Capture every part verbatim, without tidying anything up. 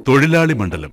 തൊഴിലാളി മണ്ഡലം.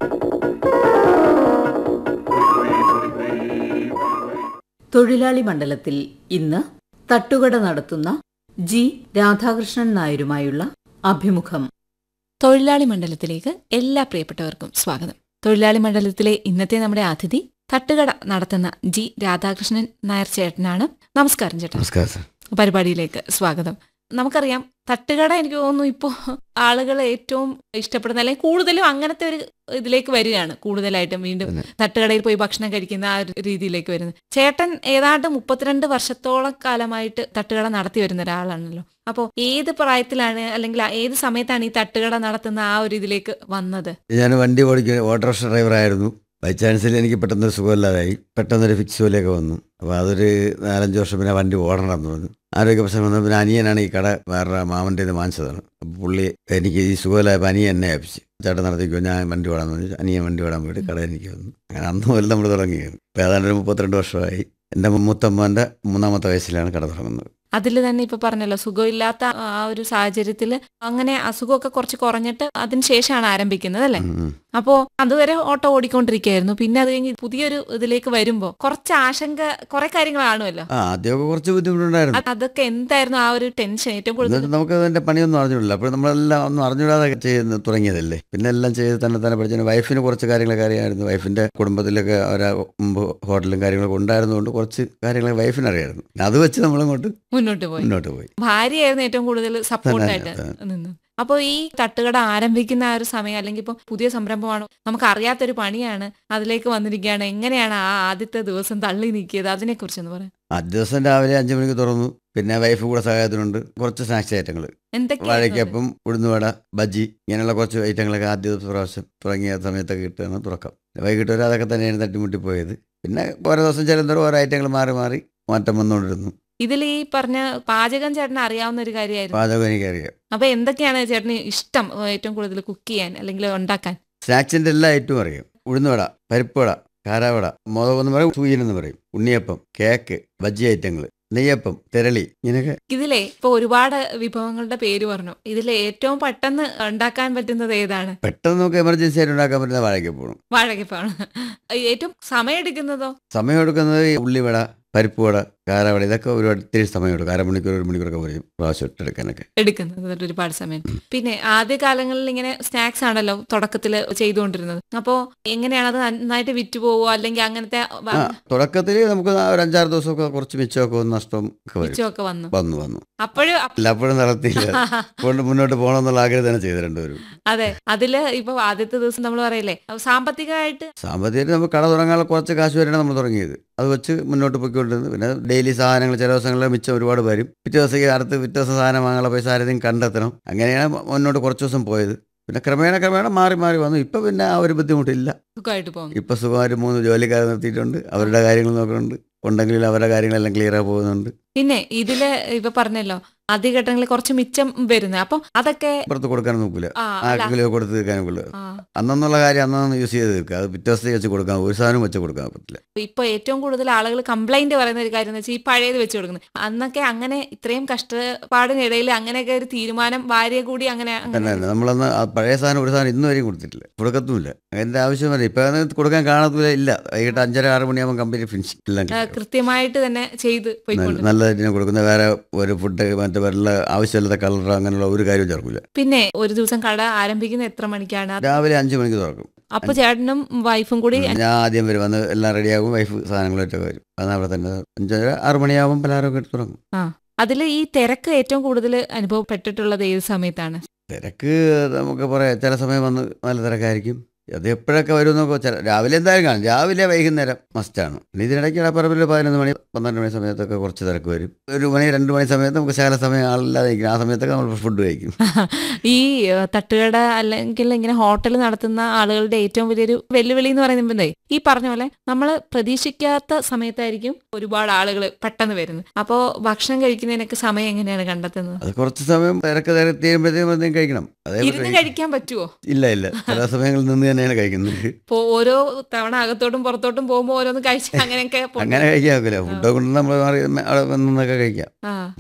തൊഴിലാളി മണ്ഡലത്തിൽ ഇന്ന് തട്ടുകട നടത്തുന്ന ജി രാധാകൃഷ്ണൻ നായരുമായുള്ള അഭിമുഖം. തൊഴിലാളി മണ്ഡലത്തിലേക്ക് എല്ലാ പ്രിയപ്പെട്ടവർക്കും സ്വാഗതം. തൊഴിലാളി മണ്ഡലത്തിലെ ഇന്നത്തെ നമ്മുടെ അതിഥി തട്ടുകട നടത്തുന്ന ജി രാധാകൃഷ്ണൻ നായർ ചേട്ടനാണ്. നമസ്കാരം ചേട്ടാ. നമസ്കാരം. പരിപാടിയിലേക്ക് സ്വാഗതം. നമുക്കറിയാം തട്ടുകട എനിക്ക് തോന്നുന്നു ഇപ്പോൾ ആളുകൾ ഏറ്റവും ഇഷ്ടപ്പെടുന്ന അല്ലെങ്കിൽ കൂടുതലും അങ്ങനത്തെ ഒരു ഇതിലേക്ക് വരികയാണ്. കൂടുതലായിട്ടും വീണ്ടും തട്ടുകടയിൽ പോയി ഭക്ഷണം കഴിക്കുന്ന ആ ഒരു രീതിയിലേക്ക് വരുന്നത്. ചേട്ടൻ ഏതാണ്ട് മുപ്പത്തിരണ്ട് വർഷത്തോളം കാലമായിട്ട് തട്ടുകട നടത്തി വരുന്ന ഒരാളാണല്ലോ. അപ്പോൾ ഏത് പ്രായത്തിലാണ് അല്ലെങ്കിൽ ഏത് സമയത്താണ് ഈ തട്ടുകട നടത്തുന്ന ആ ഒരു ഇതിലേക്ക് വന്നത്? ഞാൻ വണ്ടി ഓടിക്കുന്ന ഓട്ടോറിക്ഷ ഡ്രൈവറായിരുന്നു. ബൈ ചാൻസിൽ എനിക്ക് പെട്ടെന്നൊരു സുഖമില്ലാതായി. പെട്ടെന്നൊരു ഫിക്സ് പോലെയൊക്കെ വന്നു. അപ്പോൾ അതൊരു നാലഞ്ച് വർഷം പിന്നെ വണ്ടി ഓടണമെന്ന് പറഞ്ഞു. ആരോഗ്യ പ്രശ്നം വന്നു. പിന്നെ അനിയനാണ് ഈ കട വേറെ മാമൻ്റെ ഇത് വാങ്ങിച്ചതാണ്. അപ്പോൾ പുള്ളി എനിക്ക് ഈ സുഖമില്ലായപ്പോൾ അനിയൻ എന്നെ ഏൽപ്പിച്ച് ചേട്ടൻ നടത്തിക്കോ, ഞാൻ വണ്ടി ഓടാന്ന് പറഞ്ഞു. അനിയൻ വണ്ടി ഓടാൻ പോയിട്ട് കട എനിക്ക് വന്നു. അങ്ങനെ അന്ന് മുതൽ നമ്മൾ തുടങ്ങിയത്. ഇപ്പോൾ ഏതാണ്ട് ഒരു മുപ്പത്തിരണ്ട് വർഷമായി. എൻ്റെ മൂത്തമ്മൻ്റെ മൂന്നാമത്തെ വയസ്സിലാണ് കട തുടങ്ങുന്നത്. അതിൽ തന്നെ ഇപ്പൊ പറഞ്ഞല്ലോ സുഖമില്ലാത്ത ആ ഒരു സാഹചര്യത്തിൽ അങ്ങനെ അസുഖമൊക്കെ കുറച്ച് കുറഞ്ഞിട്ട് അതിന് ശേഷമാണ് ആരംഭിക്കുന്നത് അല്ലേ? അപ്പോ അതുവരെ ഓട്ടോ ഓടിക്കൊണ്ടിരിക്കുകയായിരുന്നു. പിന്നെ അത് കഴിഞ്ഞ് പുതിയൊരു ഇതിലേക്ക് വരുമ്പോ കുറച്ച് ആശങ്ക കുറെ കാര്യങ്ങൾ കാണുമല്ലോ. ആദ്യമൊക്കെ കുറച്ച് ബുദ്ധിമുട്ടുണ്ടായിരുന്നു. അതൊക്കെ എന്തായിരുന്നു ആ ഒരു ടെൻഷൻ ഏറ്റവും കൂടുതൽ? നമുക്ക് അതിന്റെ പണിയൊന്നും അറിഞ്ഞില്ല. അപ്പോൾ നമ്മളെല്ലാം ഒന്നും അറിഞ്ഞിടാതെ ചെയ്യുന്ന തുടങ്ങിയതല്ലേ. പിന്നെ എല്ലാം ചെയ്ത് തന്നെ തന്നെ പഠിച്ചു. വൈഫിന് കുറച്ച് കാര്യങ്ങളൊക്കെ അറിയാമായിരുന്നു. വൈഫിന്റെ കുടുംബത്തിലൊക്കെ ഒരു മുമ്പ് ഹോട്ടലും കാര്യങ്ങളൊക്കെ ഉണ്ടായിരുന്നതുകൊണ്ട് കുറച്ച് കാര്യങ്ങൾ വൈഫിന് അറിയായിരുന്നു. അത് വെച്ച് നമ്മളങ്ങോട്ട് മുന്നോട്ട് പോയി മുന്നോട്ട് പോയി ഭാര്യയായിരുന്നു ഏറ്റവും കൂടുതൽ സപ്പോർട്ടായിട്ട് നിന്ന്. അപ്പോൾ ഈ തട്ടുകട ആരംഭിക്കുന്ന ആ ഒരു സമയം അല്ലെങ്കിൽ ഇപ്പൊ പുതിയ സംരംഭമാണ്, നമുക്ക് അറിയാത്തൊരു പണിയാണ്, അതിലേക്ക് വന്നിരിക്കുകയാണ്. എങ്ങനെയാണ് ആ ആദ്യത്തെ ദിവസം തള്ളി നീക്കിയത്? അതിനെ കുറിച്ചൊന്ന് പറയാം. ആദ്യ ദിവസം രാവിലെ അഞ്ചു മണിക്ക് തുറന്നു. പിന്നെ വൈഫ് കൂടെ സഹായത്തിനുണ്ട്. കുറച്ച് സ്നാക്സ് ഐറ്റങ്ങൾ, വാഴയ്ക്കപ്പം, ഉഴുന്നുവട, ബജ്ജി, ഇങ്ങനെയുള്ള കുറച്ച് ഐറ്റങ്ങളൊക്കെ ആദ്യ ദിവസം പ്രാവശ്യം തുടങ്ങിയ സമയത്തൊക്കെ കിട്ടുകയാണ് തുറക്കാം. വൈകിട്ട് വരെ അതൊക്കെ തന്നെയാണ് തട്ടിമുട്ടിപ്പോയത്. പിന്നെ ഓരോ ദിവസം ചെല്ലുന്നവരും ഓരോ ഐറ്റങ്ങൾ മാറി മാറി മാറ്റം വന്നുകൊണ്ടിരുന്നു. ഇതിൽ ഈ പറഞ്ഞ പാചകം ചേട്ടന് അറിയാവുന്ന ഒരു കാര്യമായിരുന്നു. പാചകം എനിക്കറിയാം. അപ്പൊ എന്തൊക്കെയാണ് ചേട്ടന് ഇഷ്ടം ഏറ്റവും കൂടുതൽ കുക്ക് ചെയ്യാൻ അല്ലെങ്കിൽ ഉണ്ടാക്കാൻ? സ്നാക്സിന്റെ എല്ലാ ഐറ്റവും അറിയാം. ഉഴുന്നുവട, പരിപ്പുവട, കാരാവട, മുളകെന്ന് പറയും, സൂര്യനെന്ന് പറയും, ഉണ്ണിയപ്പം, കേക്ക്, ബജ്ജി ഐറ്റങ്ങൾ, നെയ്യപ്പം, തെരളി, ഇങ്ങനെയൊക്കെ. ഇതിലെ ഇപ്പൊ ഒരുപാട് വിഭവങ്ങളുടെ പേര് പറഞ്ഞു. ഇതിലെ ഏറ്റവും പെട്ടെന്ന് ഉണ്ടാക്കാൻ പറ്റുന്നത് ഏതാണ്? പെട്ടെന്ന് നമുക്ക് എമർജൻസി ആയിട്ട് ഉണ്ടാക്കാൻ പറ്റുന്ന വാഴയ്ക്കപ്പമാണ്. വാഴയ്ക്കപ്പാണ്. ഏറ്റവും സമയം എടുക്കുന്നതോ? സമയം എടുക്കുന്നത് ഉള്ളിവട, പരിപ്പുവട, കാരാവട, ഇതൊക്കെ ഒരുപാട് ഇത്തിരി സമയം എടുക്കും. അരമണിക്കൂർ ഒരു മണിക്കൂറൊക്കെ പറയും പ്രാവശ്യം ഇട്ടെടുക്കാനൊക്കെ എടുക്കുന്നത് ഒരുപാട് സമയം. പിന്നെ ആദ്യ കാലങ്ങളിൽ ഇങ്ങനെ സ്നാക്സ് ആണല്ലോ തുടക്കത്തിൽ ചെയ്തുകൊണ്ടിരുന്നത്. അപ്പോൾ എങ്ങനെയാണ് അത് നന്നായിട്ട് വിറ്റുപോവോ അല്ലെങ്കിൽ അങ്ങനത്തെ? തുടക്കത്തിൽ നമുക്ക് ഒരു അഞ്ചാറ് ദിവസമൊക്കെ കുറച്ച് മിച്ചമൊക്കെ വന്ന് നഷ്ടം മിച്ചമൊക്കെ വന്നു വന്നു വന്നു അപ്പോഴും അല്ല അപ്പോഴും നടത്തിയില്ല. കൊണ്ട് മുന്നോട്ട് പോകണമെന്നുള്ള ആഗ്രഹം തന്നെ ചെയ്ത് രണ്ടുപേരും. അതെ. അതില് ഇപ്പൊ ആദ്യത്തെ ദിവസം നമ്മൾ പറയില്ലേ സാമ്പത്തികമായിട്ട് സാമ്പത്തികമായിട്ട് നമുക്ക് കട തുടങ്ങാനുള്ള കുറച്ച് കാശ് വരെയാണ് നമ്മൾ തുടങ്ങിയത്. അത് വെച്ച് മുന്നോട്ട് പോയിക്കൊണ്ടിരുന്നു. പിന്നെ ഡെയിലി സാധനങ്ങൾ ചില ദിവസങ്ങളിൽ മിച്ചം ഒരുപാട് വരും. പിറ്റേ ദിവസം അടുത്ത് പിറ്റേ ദിവസം സാധനം വാങ്ങാനുള്ള പൈസ ആരെങ്കിലും കണ്ടെത്തണം. അങ്ങനെയാണ് മുന്നോട്ട് കുറച്ച് ദിവസം പോയത്. പിന്നെ ക്രമേണ ക്രമേണ മാറി മാറി വന്നു. ഇപ്പൊ പിന്നെ ആ ഒരു ബുദ്ധിമുട്ടില്ല. സുഖമായിട്ട് പോകും. ഇപ്പൊ സുഖമായിട്ട് മൂന്ന് ജോലിക്കാരെ നിർത്തിയിട്ടുണ്ട്. അവരുടെ കാര്യങ്ങൾ നോക്കുന്നുണ്ട്. ഉണ്ടെങ്കിൽ അവരുടെ കാര്യങ്ങളെല്ലാം ക്ലിയറായി പോകുന്നുണ്ട്. പിന്നെ ഇതില് ഇപ്പൊ പറഞ്ഞല്ലോ ആദ്യഘട്ടങ്ങളിൽ കുറച്ച് മിച്ചം വരുന്നത്. അപ്പൊ അതൊക്കെ പുറത്ത് കൊടുക്കാൻ നോക്കൂല. ആർക്കെങ്കിലും കൊടുത്ത് തീർക്കാനും കൊള്ളു. അന്നുള്ള കാര്യം അന്നു യൂസ് ചെയ്ത് തീർക്കുക. അത് പിറ്റേ ദിവസത്തേക്ക് വെച്ച് കൊടുക്കാൻ ഒരു സാധനം വെച്ച് കൊടുക്കാൻ പറ്റില്ല. ഇപ്പൊ ഏറ്റവും കൂടുതൽ ആളുകൾ കംപ്ലൈന്റ് പറയുന്ന ഒരു കാര്യം എന്ന് വെച്ചാൽ ഈ പഴയത് വെച്ച് കൊടുക്കുന്നത്. അന്നൊക്കെ അങ്ങനെ ഇത്രയും കഷ്ടപ്പാടിനിടയിൽ അങ്ങനെയൊക്കെ ഒരു തീരുമാനം ഭാര്യ കൂടി അങ്ങനെ നമ്മളന്ന് പഴയ സാധനം ഒരു സാധനം ഇന്ന് വരെയും കൊടുത്തിട്ടില്ല, കൊടുക്കത്തുമില്ല. അതിന്റെ ആവശ്യം വരെ ഇപ്പൊ കൊടുക്കാൻ കാണത്തില്ല. ഇല്ല, വൈകിട്ട് അഞ്ചര ആറ് മണിയാകുമ്പോൾ കമ്പനി ഫിനിഷ് കൃത്യമായിട്ട് തന്നെ ചെയ്ത് നല്ലതായിട്ട് കൊടുക്കുന്ന. വേറെ ഒരു ഫുഡ് മറ്റേ വല്ല ആവശ്യമില്ലാത്ത കളർ അങ്ങനെയുള്ള ഒരു കാര്യം ചേർക്കില്ല. പിന്നെ ഒരു ദിവസം കട ആരംഭിക്കുന്നത് എത്ര മണിക്കാണ്? രാവിലെ അഞ്ചു മണിക്ക് തുറക്കും. അപ്പൊ ചേട്ടനും വൈഫും കൂടി? ഞാൻ ആദ്യം വരും, വന്ന് എല്ലാം റെഡിയാകും. വൈഫ് സാധനങ്ങളായിട്ടൊക്കെ വരും. അന്ന് അവിടെ തന്നെ അഞ്ചര ആറ് മണിയാകുമ്പോൾ പലഹാരമൊക്കെ എടുത്ത് തുടങ്ങും. ആ അതിൽ ഈ തിരക്ക് ഏറ്റവും കൂടുതൽ അനുഭവപ്പെട്ടിട്ടുള്ളത് ഏത് സമയത്താണ്? തിരക്ക് നമുക്ക് പറയാം. ചില സമയം വന്ന് നല്ല തിരക്കായിരിക്കും. അത് എപ്പോഴൊക്കെ വരും എന്നൊക്കെ ചില രാവിലെ എന്തായാലും കാണും. രാവിലെ വൈകുന്നേരം മസ്റ്റാണ്. പിന്നെ ഇതിനിടയ്ക്ക് ഇടപ്പറമ്പിൽ പതിനൊന്ന് മണി പന്ത്രണ്ട് മണി സമയത്തൊക്കെ കുറച്ച് തിരക്ക് വരും. ഒരു മണി രണ്ട് മണി സമയത്ത് നമുക്ക് ശകല സമയം ആളില്ലാതെ ഇരിക്കും. ആ സമയത്തൊക്കെ നമ്മൾ ഫുഡ് കഴിക്കും. ഈ തട്ടുകട അല്ലെങ്കിൽ ഇങ്ങനെ ഹോട്ടൽ നടത്തുന്ന ആളുകളുടെ ഏറ്റവും വലിയൊരു വെല്ലുവിളി എന്ന് പറയുന്നത് ഈ പറഞ്ഞ പോലെ നമ്മൾ പ്രതീക്ഷിക്കാത്ത സമയത്തായിരിക്കും ഒരുപാട് ആളുകൾ പെട്ടെന്ന് വരുന്നത്. അപ്പോൾ ഭക്ഷണം കഴിക്കുന്നതിനൊക്കെ സമയം എങ്ങനെയാണ് കണ്ടെത്തുന്നത്? അത് കുറച്ച് സമയം തിരക്ക് തിരക്ക് തീരുമ്പോഴത്തേക്കും കഴിക്കണം. ഇരുന്ന് കഴിക്കാൻ പറ്റുമോ? ഇല്ല ഇല്ല, ചില സമയങ്ങളിൽ നിന്ന് തന്നെയാണ് കഴിക്കുന്നത്. ഓരോ തവണ അകത്തോട്ടും പുറത്തോട്ടും പോകുമ്പോൾ ഓരോന്ന് കഴിച്ച് അങ്ങനെയൊക്കെ അങ്ങനെ കഴിക്കാൻ ഒക്കില്ല. ഫുഡൊക്കെ കൊണ്ട് നമ്മൾ അവിടെ നിന്നൊക്കെ കഴിക്കാം.